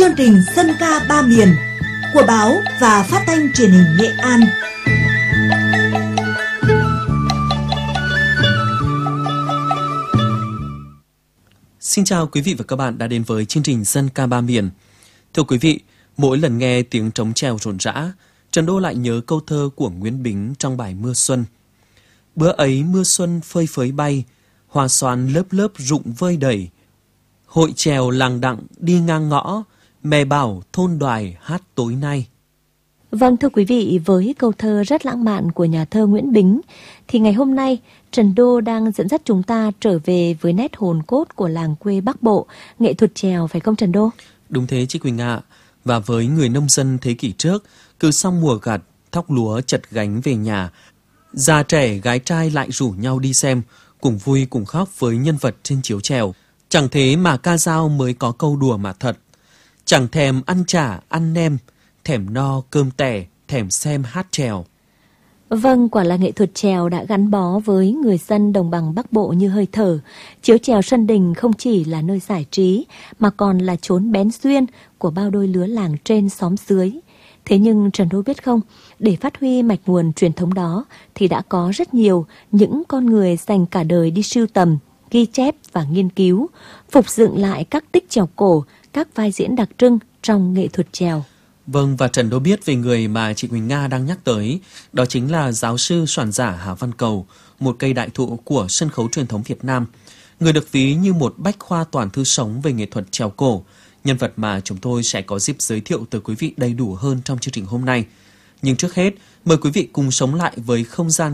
chương trình Dân ca ba miền của báo và phát thanh truyền hình Nghệ An. Xin chào quý vị và các bạn đã đến với chương trình Dân ca ba miền. Thưa quý vị, mỗi lần nghe tiếng trống chèo rộn rã, Trần Đô lại nhớ câu thơ của Nguyễn Bính trong bài Mưa Xuân. Bữa ấy mưa xuân phơi phới bay, hoa xoan lớp lớp rụng vơi đầy. Hội chèo làng đặng đi ngang ngõ, mẹ bảo thôn Đoài hát tối nay. Vâng, thưa quý vị, với câu thơ rất lãng mạn của nhà thơ Nguyễn Bính, thì ngày hôm nay Trần Đô đang dẫn dắt chúng ta trở về với nét hồn cốt của làng quê Bắc Bộ, nghệ thuật chèo, phải không Trần Đô? Đúng thế chị Quỳnh ạ. Và với người nông dân thế kỷ trước, cứ xong mùa gặt, thóc lúa chật gánh về nhà, già trẻ gái trai lại rủ nhau đi xem, cùng vui cùng khóc với nhân vật trên chiếu chèo. Chẳng thế mà ca dao mới có câu đùa mà thật. Chẳng thèm ăn chả, ăn nem, thèm no cơm tẻ, thèm xem hát chèo. Vâng, quả là nghệ thuật chèo đã gắn bó với người dân đồng bằng Bắc Bộ như hơi thở. Chiếu chèo sân đình không chỉ là nơi giải trí, mà còn là chốn bén duyên của bao đôi lứa làng trên xóm dưới. Thế nhưng Trần Đô biết không, để phát huy mạch nguồn truyền thống đó thì đã có rất nhiều những con người dành cả đời đi sưu tầm, ghi chép và nghiên cứu, phục dựng lại các tích chèo cổ, các vai diễn đặc trưng trong nghệ thuật chèo. Vâng, và Trần Đô biết về người mà chị Quỳnh Nga đang nhắc tới, đó chính là giáo sư soạn giả Hà Văn Cầu, một cây đại thụ của sân khấu truyền thống Việt Nam. Người được ví như một bách khoa toàn thư sống về nghệ thuật chèo cổ, nhân vật mà chúng tôi sẽ có dịp giới thiệu tới quý vị đầy đủ hơn trong chương trình hôm nay. Nhưng trước hết, mời quý vị cùng sống lại với không gian